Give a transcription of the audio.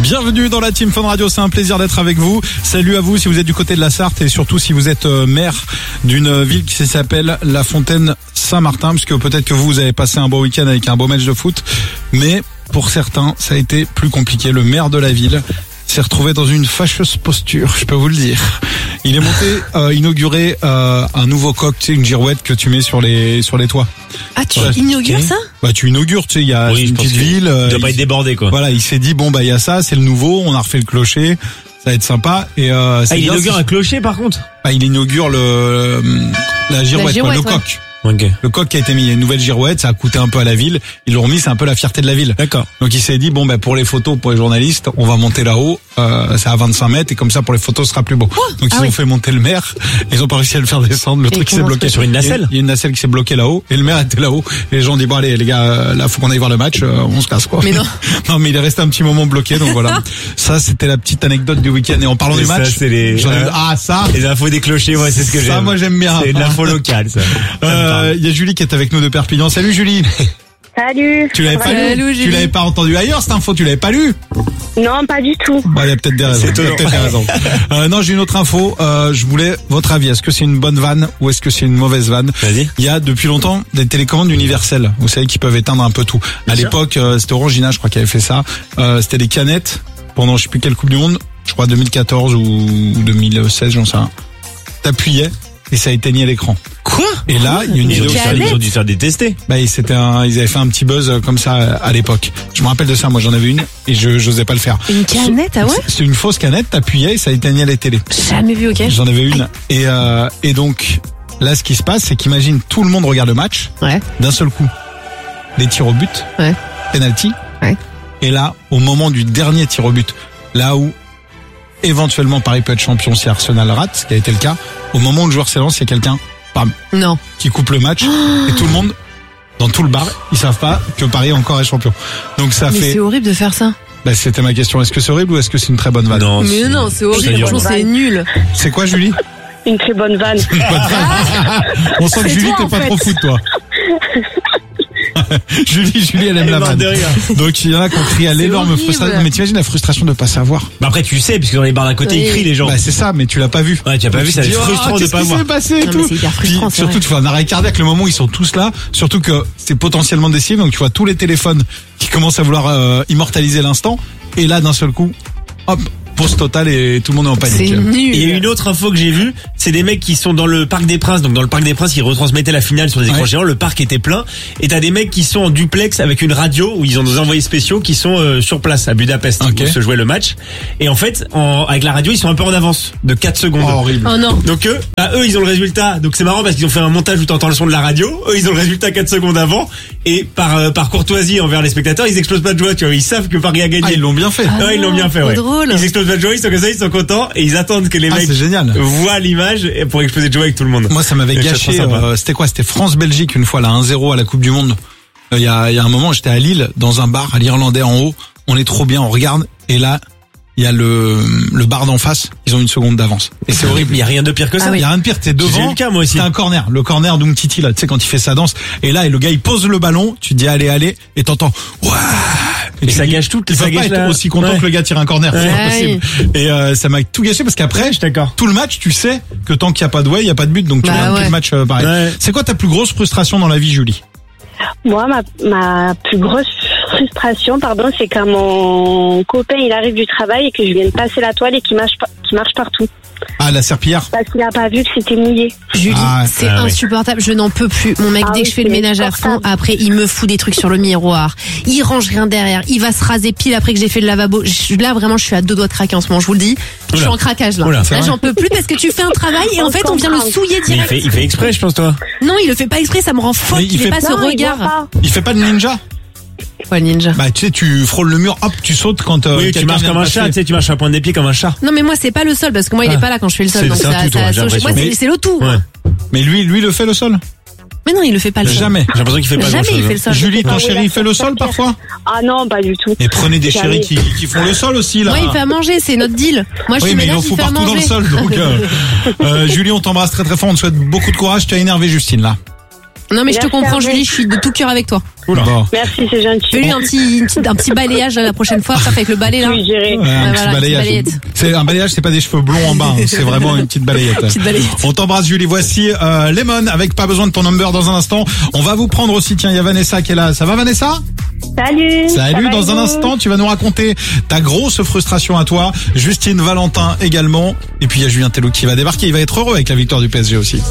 Bienvenue dans la Team Fun Radio, c'est un plaisir d'être avec vous. Salut à vous si vous êtes du côté de la Sarthe et surtout si vous êtes maire d'une ville qui s'appelle La Fontaine-Saint-Martin, parce que peut-être que vous avez passé un beau week-end avec un beau match de foot, mais pour certains ça a été plus compliqué. Le maire de la ville s'est retrouvé dans une fâcheuse posture, je peux vous le dire. Il est monté inaugurer un nouveau coq, tu sais, une girouette que tu mets sur les toits. Ah, tu inaugures ça? Bah tu inaugures, tu sais, il y a une petite ville. Il doit pas être débordé, quoi. Voilà, il s'est dit bon bah il y a ça, c'est le nouveau, on a refait le clocher, ça va être sympa. Et il inaugure un clocher par contre. Bah il inaugure la girouette, quoi, le coq. Okay. Le coq qui a été mis, il y a une nouvelle girouette, ça a coûté un peu à la ville. Ils l'ont remis, c'est un peu la fierté de la ville. D'accord. Donc il s'est dit bon pour les photos, pour les journalistes, on va monter là-haut, c'est à 25 mètres et comme ça pour les photos ce sera plus beau. Donc ils ont fait monter le maire, ils ont pas réussi à le faire descendre, le truc s'est bloqué sur une nacelle. Il y a une nacelle qui s'est bloquée là-haut et le maire était là-haut et les gens ont dit bon allez les gars, là faut qu'on aille voir le match, on se casse quoi. Mais non. Non mais il est resté un petit moment bloqué donc voilà. Ça c'était la petite anecdote du week-end et en parlant du match, ça, c'est les les infos des clochers, ouais, c'est ce que j'aime. Ça moi j'aime bien. C'est de l'info locale ça. Il y a Julie qui est avec nous de Perpignan. Salut Julie. Salut. Tu l'avais pas lu? Tu l'avais pas entendu ailleurs cette info? Tu l'avais pas lu? Non, pas du tout. Bah, il y a peut-être des raisons. Non, j'ai une autre info. Je voulais votre avis. Est-ce que c'est une bonne vanne ou est-ce que c'est une mauvaise vanne? Vas-y. Il y a depuis longtemps des télécommandes universelles. Vous savez qui peuvent éteindre un peu tout. À l'époque, c'était Orangina, je crois, qui avait fait ça. C'était des canettes pendant je sais plus quelle Coupe du Monde. Je crois 2014 ou 2016, j'en sais rien. T'appuyais et ça éteignait l'écran. Quoi? Et là, il y a une vidéo. Ils ont dû faire détester. Bah, ils avaient fait un petit buzz comme ça à l'époque. Je me rappelle de ça, moi j'en avais une et j'osais pas le faire. Une canette, ah ouais? C'est une fausse canette, t'appuyais et ça éteignait les télés. Jamais vu, ok. J'en avais une. Et donc, là, ce qui se passe, c'est qu'imagine tout le monde regarde le match. Ouais. D'un seul coup. Les tirs au but. Ouais. Penalty. Ouais. Et là, au moment du dernier tir au but, là où éventuellement Paris peut être champion si Arsenal rate, ce qui a été le cas, au moment où le joueur s'élance, il y a quelqu'un, bam, non, qui coupe le match et tout le monde dans tout le bar, ils savent pas que Paris encore est champion. Donc ça mais c'est horrible de faire ça. Bah, c'était ma question. Est-ce que c'est horrible ou est-ce que c'est une très bonne vanne? Non, mais non, c'est horrible. Franchement, c'est nul. C'est quoi, Julie? Une très bonne vanne. On sent que Julie, t'es pas trop foot, toi. Julie, elle aime la vanne. Donc il y en a qui ont crié à l'énorme frustration. Mais t'imagines la frustration de pas savoir. Bah après tu sais, puisque dans les bars d'à côté ils crient les gens. Bah c'est ça, mais tu l'as pas vu. Ouais, tu l'as pas vu, ça va être frustrant de pas voir. Qu'est-ce qui s'est passé et tout. C'est hyper frustrant. Puis, surtout tu fais un arrêt cardiaque le moment où ils sont tous là. Surtout que c'est potentiellement des cibles, donc tu vois tous les téléphones qui commencent à vouloir immortaliser l'instant. Et là d'un seul coup, hop, pause totale et tout le monde est en panique. C'est nul. Il y a une autre info que j'ai vue, c'est des mecs qui sont dans le Parc des Princes. Donc dans le Parc des Princes, ils retransmettaient la finale sur des écrans géants. Le parc était plein. Et t'as des mecs qui sont en duplex avec une radio où ils ont des envoyés spéciaux qui sont sur place à Budapest où se jouait le match. Et en fait, avec la radio, ils sont un peu en avance de 4 secondes. Oh, horrible. Oh non. Donc eux, ils ont le résultat. Donc c'est marrant parce qu'ils ont fait un montage où t'entends le son de la radio. Eux, ils ont le résultat 4 secondes avant. Et par courtoisie envers les spectateurs, ils explosent pas de joie. Tu vois, ils savent que Paris a gagné. Ah, ils l'ont bien fait. Ouais, ils l'ont bien fait. Ouais. Drôle. Ils explosent pas de joie. Ils sont comme ça, ils sont contents et ils attendent que les mecs c'est génial. voient l'image pour exploser de joie avec tout le monde. Moi, ça m'avait gâché. C'était quoi? C'était France-Belgique une fois, là, 1-0 à la Coupe du Monde. Il y a un moment, j'étais à Lille, dans un bar, à l'Irlandais en haut. On est trop bien, on regarde. Et là, il y a le bar d'en face. Ils ont une seconde d'avance. Et c'est horrible. Il y a rien de pire que ça. Il y a rien de pire. T'es devant. J'ai eu le cas, moi aussi. C'est un corner. Le corner d'Umtiti, là, tu sais, quand il fait sa danse. Et là, le gars, il pose le ballon. Tu te dis, allez. Et t'entends, ouais. Et ça gâche tout. Il peut pas être aussi content que le gars tire un corner. C'est impossible. Et ça m'a tout gâché parce qu'après, tout le match, tu sais que tant qu'il y a pas de il y a pas de but. Donc tu regardes tout le match pareil. Ouais. C'est quoi ta plus grosse frustration dans la vie, Julie? Moi, ma plus grosse frustration, c'est quand mon copain il arrive du travail et que je viens de passer la toile et qu'il marche partout. Ah, la serpillière. Parce qu'il a pas vu que c'était mouillé. Julie, c'est insupportable. Je n'en peux plus. Mon mec, dès que je fais le ménage à fond, après, il me fout des trucs sur le miroir. Il range rien derrière. Il va se raser pile après que j'ai fait le lavabo. Là, vraiment, je suis à 2 doigts de craquer en ce moment. Je vous le dis. Je suis en craquage, là. Là, j'en peux plus parce que tu fais un travail et en fait, on vient le souiller direct. Mais il fait exprès, je pense, toi. Non, il le fait pas exprès. Ça me rend folle. Il fait pas ce regard. Il fait pas de ninja? Ouais, ninja. Bah, tu sais, tu frôles le mur, hop, tu sautes quand oui, tu marches comme un chat, tu sais, tu marches à pointe des pieds comme un chat. Non, mais moi, c'est pas le sol, parce que moi, il est pas là quand je fais le sol. Donc, c'est le tout. Ouais. Mais lui, le fait le sol? Mais non, il le fait pas le sol. Jamais. J'ai l'impression qu'il fait pas Jamais il fait le sol. Julie, ton chéri, il fait le sol parfois? Ah non, pas du tout. Mais prenez des chéris qui font le sol aussi, là. Moi, il fait à manger, c'est notre deal. Moi, je suis mais il en fout partout dans le sol, donc, Julie, on t'embrasse très très fort, on te souhaite beaucoup de courage, tu as énervé Justine, là. Non mais je te Merci comprends à vous. Julie, je suis de tout cœur avec toi. Bon. Merci, c'est gentil. Fais-lui un petit balayage là, la prochaine fois, ça fait avec le balai là. Oui, j'irai. Ouais, un petit voilà, balayage. petite balayette. C'est un balayage, c'est pas des cheveux blonds en bas, hein. C'est vraiment une petite balayette. Petite balayette. On t'embrasse Julie. Voici Lemon avec Pas besoin de ton number dans un instant. On va vous prendre aussi. Tiens, il y a Vanessa qui est là. Ça va Vanessa? Salut. Salut. Dans un instant, tu vas nous raconter ta grosse frustration à toi. Justine, Valentin également. Et puis il y a Julien Tello qui va débarquer. Il va être heureux avec la victoire du PSG aussi.